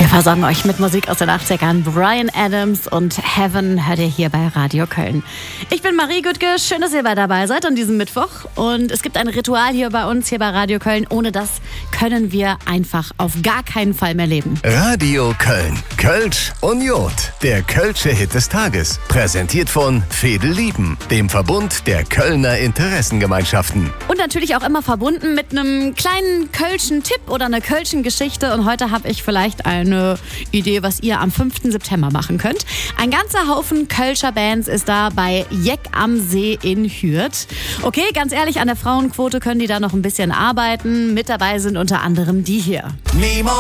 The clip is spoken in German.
Wir versorgen euch mit Musik aus den 80ern. Bryan Adams und Heaven hört ihr hier bei Radio Köln. Ich bin Marie Güttke, schön, dass ihr dabei seid an diesem Mittwoch. Und es gibt ein Ritual hier bei uns, hier bei Radio Köln. Ohne das können wir einfach auf gar keinen Fall mehr leben. Radio Köln. Kölsch und Jod. Der Kölsche Hit des Tages. Präsentiert von Fedel Lieben, dem Verbund der Kölner Interessengemeinschaften. Und natürlich auch immer verbunden mit einem kleinen Kölschen Tipp oder einer Kölschen Geschichte. Und heute habe ich vielleicht eine Idee, was ihr am 5. September machen könnt. Ein ganzer Haufen Kölscher Bands ist da bei Jeck am See in Hürth. Okay, ganz ehrlich, an der Frauenquote können die da noch ein bisschen arbeiten. Mit dabei sind unter anderem die hier.